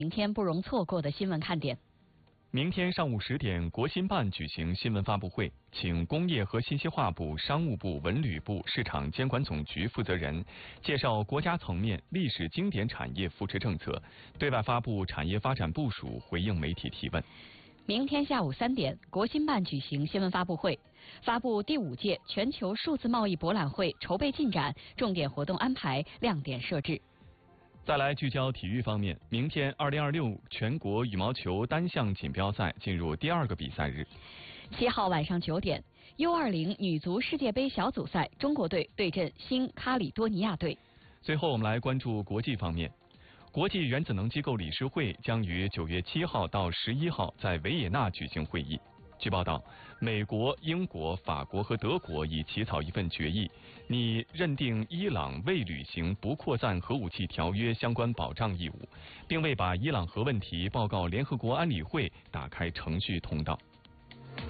明天不容错过的新闻看点。 明天上午10点，国新办举行新闻发布会，请工业和信息化部、商务部、文旅部、市场监管总局负责人介绍国家层面历史经典产业扶持政策，对外发布产业发展部署，回应媒体提问。 明天下午3点，国新办举行新闻发布会，发布第5届全球数字贸易博览会筹备进展、重点活动安排、亮点设置。 再来聚焦体育方面，明天2026全国羽毛球单项锦标赛进入第2个比赛日。 7号晚上9点，U20女足世界杯小组赛，中国队对阵新卡里多尼亚队。 最后，我们来关注国际方面。国际原子能机构理事会将于9月7号到11号在维也纳举行会议。据报道，美国、英国、法国和德国已起草一份决议，拟认定伊朗未履行不扩散核武器条约相关保障义务，并为把伊朗核问题报告联合国安理会打开程序通道。